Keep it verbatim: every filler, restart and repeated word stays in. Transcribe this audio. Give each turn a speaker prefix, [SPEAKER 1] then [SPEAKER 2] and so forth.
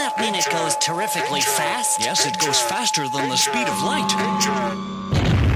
[SPEAKER 1] that mean it goes terrifically fast?
[SPEAKER 2] Yes, it goes faster than the speed of light.